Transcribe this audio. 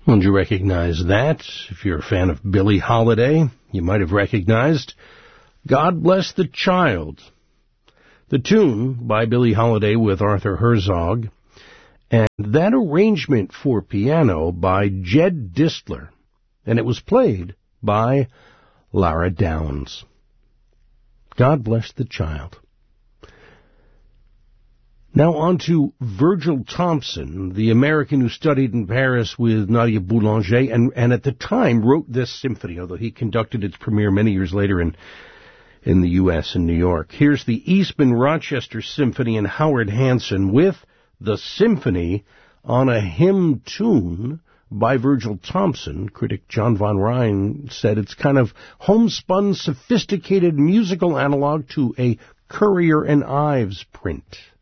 Well, did you recognize that? If you're a fan of Billie Holiday, you might have recognized God Bless the Child. The tune by Billie Holiday with Arthur Herzog, and that arrangement for piano by Jed Distler, and it was played by Lara Downs. God Bless the Child. Now on to Virgil Thompson, the American who studied in Paris with Nadia Boulanger, and at the time wrote this symphony, although he conducted its premiere many years later in the U.S. in New York. Here's the Eastman Rochester Symphony and Howard Hanson with the symphony on a hymn tune by Virgil Thompson. Critic John von Rhine said it's kind of homespun, sophisticated musical analog to a Currier and Ives print.